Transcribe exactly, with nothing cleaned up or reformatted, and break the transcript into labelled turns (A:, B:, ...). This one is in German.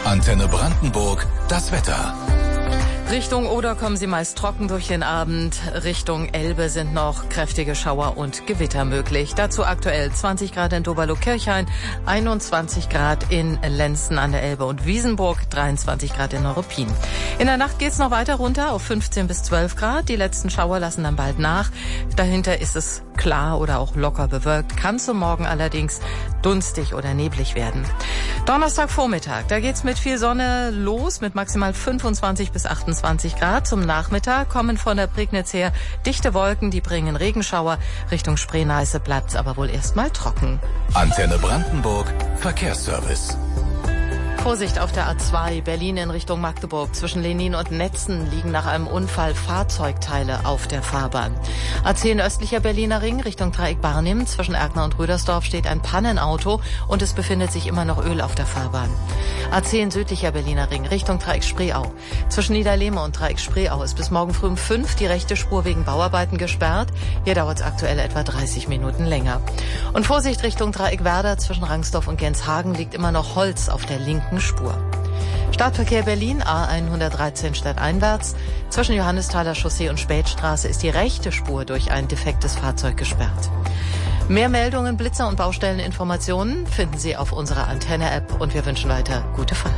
A: Antenne Brandenburg, das Wetter.
B: Richtung Oder kommen sie meist trocken durch den Abend. Richtung Elbe sind noch kräftige Schauer und Gewitter möglich. Dazu aktuell zwanzig Grad in Doberlo-Kirchhain, einundzwanzig Grad in Lenzen an der Elbe und Wiesenburg, dreiundzwanzig Grad in Neuruppin. In der Nacht geht's noch weiter runter auf fünfzehn bis zwölf Grad. Die letzten Schauer lassen dann bald nach. Dahinter ist es klar oder auch locker bewölkt. Kann zum Morgen allerdings dunstig oder neblig werden. Donnerstagvormittag, da geht's mit viel Sonne los, mit maximal fünfundzwanzig bis achtundzwanzig Grad. Zum Nachmittag kommen von der Prignitz her dichte Wolken, die bringen Regenschauer. Richtung Spree-Neiße bleibt's aber wohl erstmal trocken.
A: Antenne Brandenburg, Verkehrsservice.
B: Vorsicht auf der A zwei, Berlin in Richtung Magdeburg. Zwischen Lenin und Netzen liegen nach einem Unfall Fahrzeugteile auf der Fahrbahn. A zehn östlicher Berliner Ring Richtung Dreieck Barnim. Zwischen Erkner und Rüdersdorf steht ein Pannenauto und es befindet sich immer noch Öl auf der Fahrbahn. A zehn südlicher Berliner Ring Richtung Dreieck Spreeau. Zwischen Niederlehme und Dreieck Spreeau ist bis morgen früh um fünf die rechte Spur wegen Bauarbeiten gesperrt. Hier dauert es aktuell etwa dreißig Minuten länger. Und Vorsicht Richtung Dreieck Werder. Zwischen Rangsdorf und Genshagen liegt immer noch Holz auf der linken Spur. Startverkehr Berlin, A hundertdreizehn stadteinwärts. Zwischen Johannesthaler Chaussee und Spätstraße ist die rechte Spur durch ein defektes Fahrzeug gesperrt. Mehr Meldungen, Blitzer und Baustelleninformationen finden Sie auf unserer Antenne-App und wir wünschen weiter gute Fahrt.